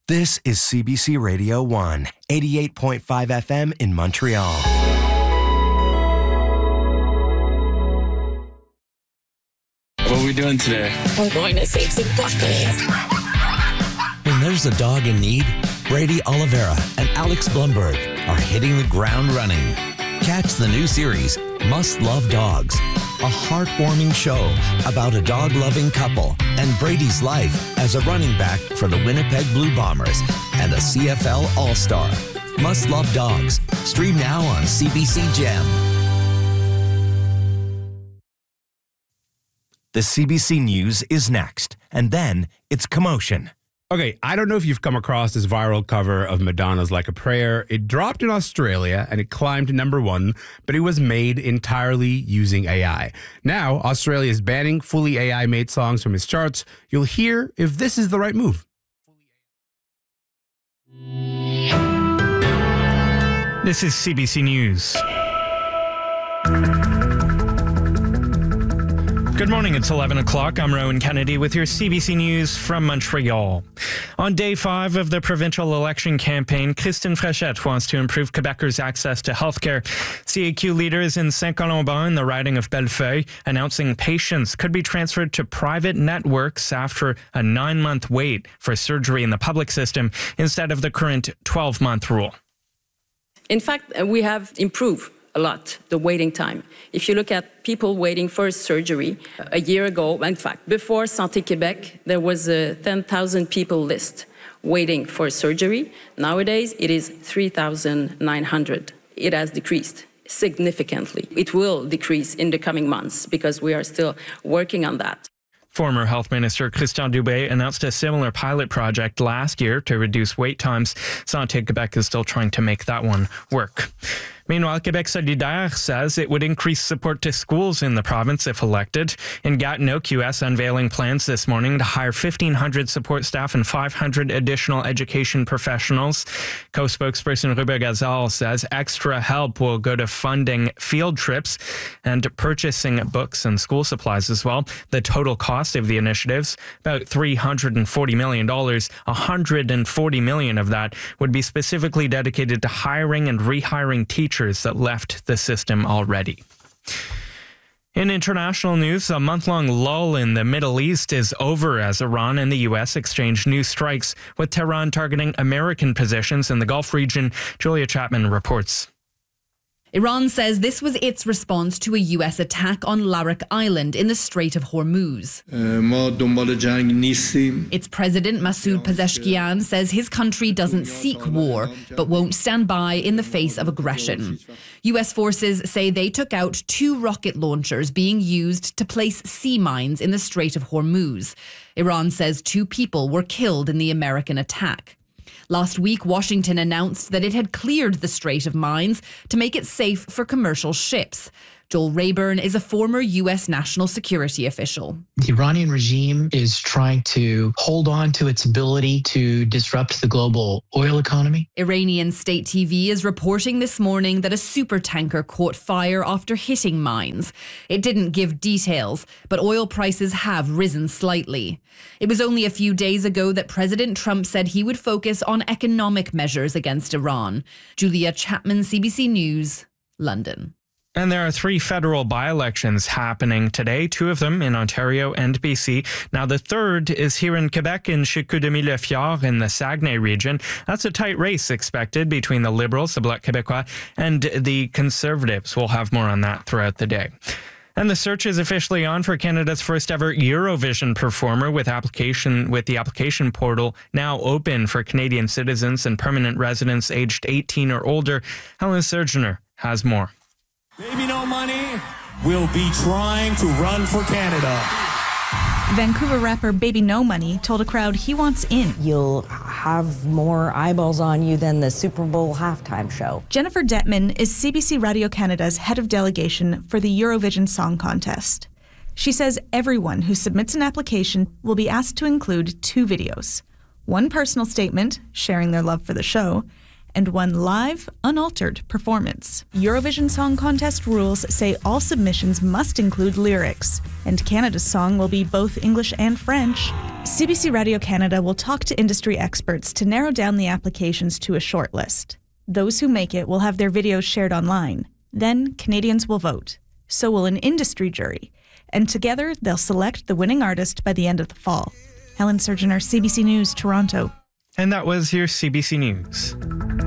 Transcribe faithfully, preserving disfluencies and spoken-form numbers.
This is C B C Radio one, eighty-eight point five F M in Montreal. What are we doing today? We're going to save some puppies. When there's a dog in need, Brady Oliveira and Alex Blumberg are hitting the ground running. Catch the new series, Must Love Dogs, a heartwarming show about a dog-loving couple and Brady's life as a running back for the Winnipeg Blue Bombers and a C F L All-Star. Must Love Dogs. Stream now on C B C Gem. The C B C News is next, and then it's Commotion. Okay, I don't know if you've come across this viral cover of Madonna's Like a Prayer. It dropped in Australia and it climbed to number one, but it was made entirely using A I. Now, Australia is banning fully A I-made songs from its charts. You'll hear if this is the right move. This is C B C News. Good morning, it's eleven o'clock. I'm Rowan Kennedy with your C B C News from Montreal. On day five of the provincial election campaign, Christine Frechette wants to improve Quebecers' access to healthcare. C A Q leaders in Saint-Colomban in the riding of Bellefeuille announcing patients could be transferred to private networks after a nine-month wait for surgery in the public system instead of the current twelve-month rule. In fact, we have improved a lot, the waiting time. If you look at people waiting for surgery, a year ago, in fact, before Santé Québec, there was a ten thousand people list waiting for surgery. Nowadays, it is three thousand nine hundred. It has decreased significantly. It will decrease in the coming months because we are still working on that. Former Health Minister Christian Dubé announced a similar pilot project last year to reduce wait times. Santé Québec is still trying to make that one work. Meanwhile, Québec Solidaire says it would increase support to schools in the province if elected. In Gatineau, Q S unveiling plans this morning to hire fifteen hundred support staff and five hundred additional education professionals. Co-spokesperson Ruben Gazal says extra help will go to funding field trips and purchasing books and school supplies as well. The total cost of the initiatives, about three hundred forty million dollars. one hundred forty million dollars of that would be specifically dedicated to hiring and rehiring teachers that left the system already. In international news, a month-long lull in the Middle East is over as Iran and the U S exchange new strikes, with Tehran targeting American positions in the Gulf region. Julia Chapman reports. Iran says this was its response to a U S attack on Larak Island in the Strait of Hormuz. Its president, Masoud Pezeshkian, says his country doesn't seek war, but won't stand by in the face of aggression. U S forces say they took out two rocket launchers being used to place sea mines in the Strait of Hormuz. Iran says two people were killed in the American attack. Last week, Washington announced that it had cleared the Strait of mines to make it safe for commercial ships. Joel Rayburn is a former U S national security official. The Iranian regime is trying to hold on to its ability to disrupt the global oil economy. Iranian state T V is reporting this morning that a supertanker caught fire after hitting mines. It didn't give details, but oil prices have risen slightly. It was only a few days ago that President Trump said he would focus on economic measures against Iran. Julia Chapman, C B C News, London. And there are three federal by-elections happening today, two of them in Ontario and B C. Now, the third is here in Quebec in Chicoutimi-Le-Fjord in the Saguenay region. That's a tight race expected between the Liberals, the Bloc Québécois, and the Conservatives. We'll have more on that throughout the day. And the search is officially on for Canada's first ever Eurovision performer with application with the application portal now open for Canadian citizens and permanent residents aged eighteen or older. Helen Surgener has more. Baby No Money will be trying to run for Canada. Vancouver rapper Baby No Money told a crowd he wants in. You'll have more eyeballs on you than the Super Bowl halftime show. Jennifer Detman is C B C Radio Canada's head of delegation for the Eurovision Song Contest. She says everyone who submits an application will be asked to include two videos. One personal statement, sharing their love for the show, and one live, unaltered performance. Eurovision Song Contest rules say all submissions must include lyrics, and Canada's song will be both English and French. C B C Radio Canada will talk to industry experts to narrow down the applications to a short list. Those who make it will have their videos shared online. Then Canadians will vote. So will an industry jury. And together, they'll select the winning artist by the end of the fall. Helen Surgener, C B C News, Toronto. And that was your C B C News.